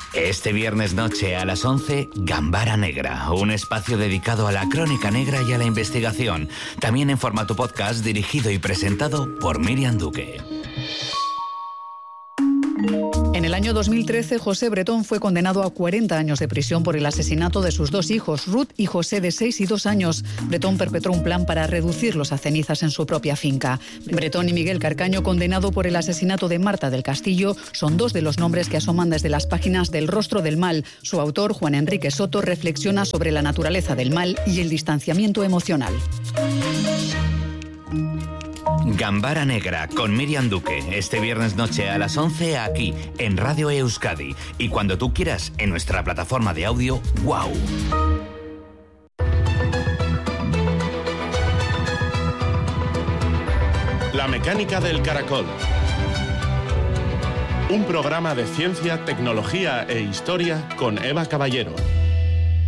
Este viernes noche a las 11, Gambara Negra, un espacio dedicado a la crónica negra y a la investigación, también en formato podcast dirigido y presentado por Miriam Duque. En el año 2013, José Bretón fue condenado a 40 años de prisión por el asesinato de sus dos hijos, Ruth y José, de 6 y 2 años. Bretón perpetró un plan para reducirlos a cenizas en su propia finca. Bretón y Miguel Carcaño, condenado por el asesinato de Marta del Castillo, son dos de los nombres que asoman desde las páginas del Rostro del Mal. Su autor, Juan Enrique Soto, reflexiona sobre la naturaleza del mal y el distanciamiento emocional. Gambara Negra con Miriam Duque, este viernes noche a las 11 aquí en Radio Euskadi y cuando tú quieras en nuestra plataforma de audio WOW. La mecánica del caracol. Un programa de ciencia, tecnología e historia con Eva Caballero.